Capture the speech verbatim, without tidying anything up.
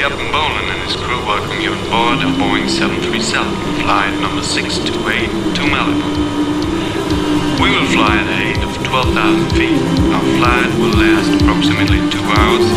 Captain Bolan and his crew welcome you on board a Boeing seven thirty-seven, flight number six two eight to Malibu. We will fly at a height of twelve thousand feet. Our flight will last approximately two hours.